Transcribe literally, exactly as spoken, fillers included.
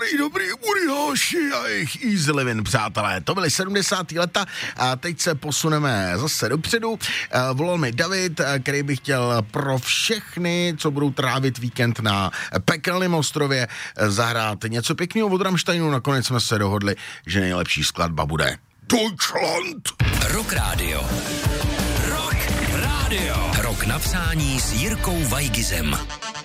Dobrý, dobrý, Urihoši a jejich Easy Living, přátelé. To byly sedmdesátá leta a teď se posuneme zase dopředu. Volal mi David, který by chtěl pro všechny, co budou trávit víkend na Pekelném ostrově, zahrát něco pěkného od Rammsteinu. Nakonec jsme se dohodli, že nejlepší skladba bude Deutschland. Rock Radio. Rock Radio. Rock na přání s Jirkou Weigizem.